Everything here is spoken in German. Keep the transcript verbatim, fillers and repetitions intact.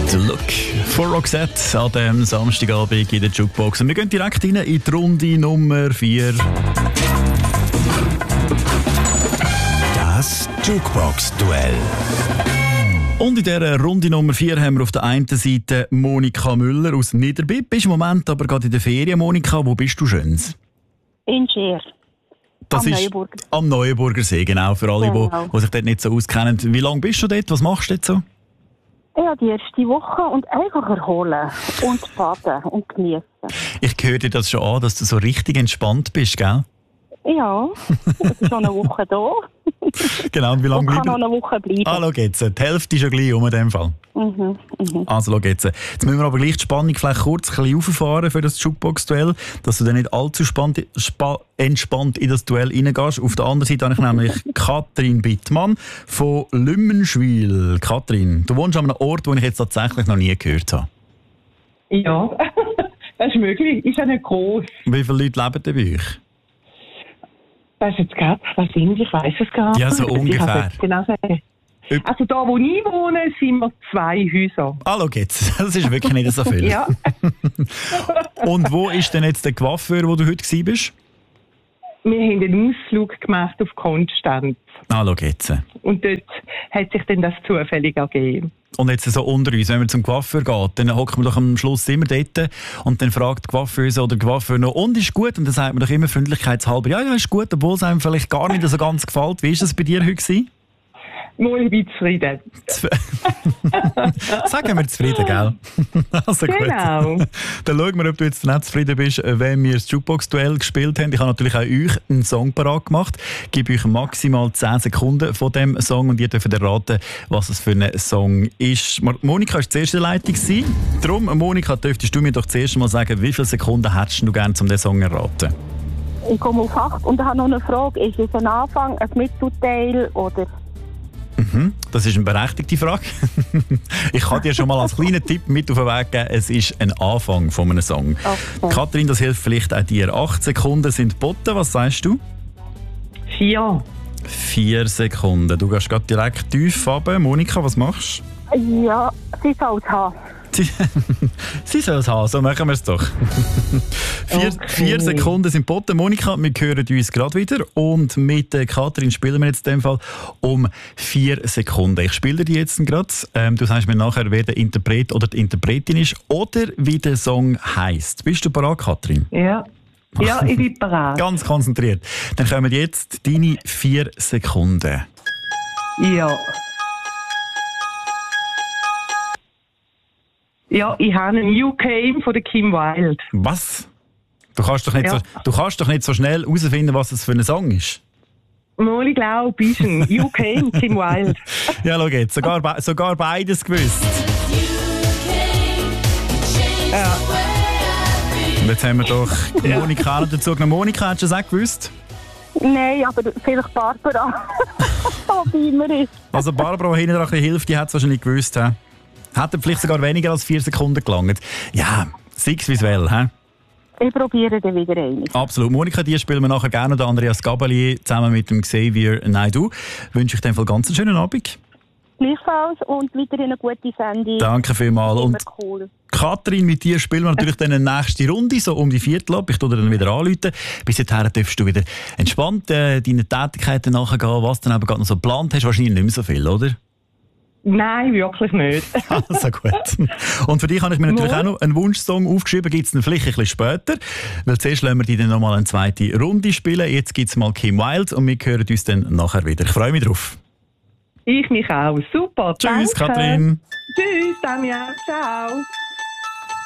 The Look von Roxette an diesem Samstagabend in der Jukebox. Und wir gehen direkt rein in die Runde Nummer vier. Das Jukebox-Duell. Und in dieser Runde Nummer vier haben wir auf der einen Seite Monika Müller aus Niederbipp. Bist im Moment aber gerade in der Ferien, Monika. Wo bist du Schönes? In Scheer. Das am ist Neuenburger. Am Neuenburger See, genau. Für alle, Genau. die, die sich dort nicht so auskennen. Wie lange bist du dort? Was machst du dort so? Ja, die erste Woche und einfach erholen und baden und genießen. Ich höre dir das schon an, dass du so richtig entspannt bist, gell? Ja, es ist schon eine Woche da. Genau, und wie lange Und kann bleiben? noch eine Woche bleiben. Ah, schau jetzt. Die Hälfte ist schon gleich um in dem Fall. Mhm, mhm. Also, schau jetzt. Jetzt müssen wir aber gleich die Spannung vielleicht kurz ein bisschen auffahren für das Jukebox-Duell, dass du dann nicht allzu spannt, spa, entspannt in das Duell reingehst. Auf der anderen Seite habe ich nämlich Katrin Bittmann von Lümmenschwil. Katrin, du wohnst an einem Ort, den ich jetzt tatsächlich noch nie gehört habe. Ja, das ist möglich. Ist ja nicht gross. Wie viele Leute leben denn bei euch? Das ist jetzt gerade, was sind, ich weiss es gar nicht. Ja, so Ich kann es ungefähr. nicht genau sagen. Üb- Also da, wo ich wohne, sind wir zwei Häuser. Ah, schau jetzt. Das ist wirklich nicht so viel. Ja, Und wo ist denn jetzt der Coiffeur, wo du heute gewesen bist? wir haben einen Ausflug gemacht auf Konstanz. Ah, schau jetzt. Und dort hat sich dann das zufällig ergeben. Und jetzt so unter uns, wenn man zum Coiffeur geht, dann hockt man doch am Schluss immer dort und dann fragt die Coiffeuse oder der Coiffeur noch, und ist gut? Und dann sagt man doch immer freundlichkeitshalber, ja, ja, ist gut, obwohl es einem vielleicht gar nicht so ganz gefällt. Wie war das bei dir heute gewesen? Mal ein bisschen zufrieden. Sagen wir zufrieden, gell? Also gut. Genau. Dann schauen wir, ob du jetzt nicht zufrieden bist, wenn wir das Jukebox-Duell gespielt haben. Ich habe natürlich auch euch einen Song parat gemacht. Ich gebe euch maximal zehn Sekunden von dem Song und ihr dürft erraten, was es für ein Song ist. Monika war die erste Leitung. Darum, Monika, dürftest du mir doch zuerst mal sagen, wie viele Sekunden hättest du gerne, um den Song zu erraten? Ich komme auf acht und habe noch eine Frage. Ist es ein Anfang, ein Mittelteil oder... Mhm, das ist eine berechtigte Frage. Ich kann dir schon mal als kleinen Tipp mit auf den Weg geben, es ist ein Anfang von einem Song. Okay. Katrin, das hilft vielleicht auch dir. Acht Sekunden sind geboten. Was sagst du? Vier. Vier Sekunden. Du gehst gerade direkt tief runter. Monika, was machst Ja, sie soll es haben. du? Sie soll es haben, so machen wir es doch. vier, Okay. vier Sekunden sind geboten. Monika, wir hören uns gerade wieder. Und mit äh, Katrin spielen wir jetzt in dem Fall um vier Sekunden. Ich spiele dir jetzt gerade. Ähm, du sagst mir nachher, wer der Interpret oder die Interpretin ist oder wie der Song heisst. Bist du bereit, Katrin? Ja. Ja, ich bin bereit. Ganz konzentriert. Dann kommen jetzt deine vier Sekunden. Ja. Ja, ich habe einen You Came von der Kim Wilde. Was? Du kannst doch nicht, Ja. so, du kannst doch nicht so schnell herausfinden, was es für ein Song ist. Mal, ich glaube, ist ein You Came, Kim Wilde. Ja, schau jetzt. Sogar, be sogar beides gewusst. Ja. Und jetzt haben wir doch Monika noch dazu genommen. Monika, hast du das auch gewusst? Nein, aber vielleicht Barbara. Wie immer ist. Also Barbara, die hinten dran ein bisschen hilft, die hat es wahrscheinlich gewusst. He? Hätte vielleicht sogar weniger als vier Sekunden gelangt. Ja, sechs wie es will. He? Ich probiere dann wieder eine. Absolut. Monika, die spielen wir nachher gerne. Der Andreas Gabalier zusammen mit dem Xavier Naidoo. Wünsche ich dir einen ganz schönen Abend. Gleichfalls und wieder eine gute Sendung. Danke vielmals. Immer Und cool. Katrin, mit dir spielen wir natürlich dann eine nächste Runde, so um die Viertel ab. Ich tue dir dann wieder anrufen. Bis dahin darfst du wieder entspannt äh, deinen Tätigkeiten nachgehen, was du dann eben gerade noch so geplant hast. Wahrscheinlich nicht mehr so viel, oder? Nein, wirklich nicht. Also gut. Und für dich habe ich mir natürlich Mal. auch noch einen Wunschsong aufgeschrieben. Gibt es dann vielleicht ein bisschen später. Weil zuerst lassen wir die dann nochmal eine zweite Runde spielen. Jetzt gibt es mal Kim Wilde und wir hören uns dann nachher wieder. Ich freue mich drauf. Ich mich auch. Super. Tschüss, danke. Katrin. Tschüss, Tanja. Ciao.